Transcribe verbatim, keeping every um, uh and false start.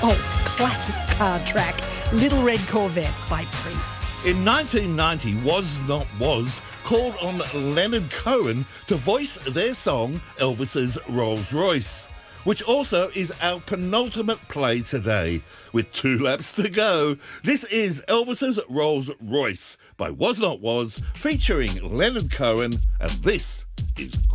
Oh, classic car track, Little Red Corvette by Pre. In nineteen ninety, Was Not Was called on Leonard Cohen to voice their song Elvis's Rolls Royce, which also is our penultimate play today. With two laps to go, this is Elvis's Rolls Royce by Was Not Was, featuring Leonard Cohen, and this is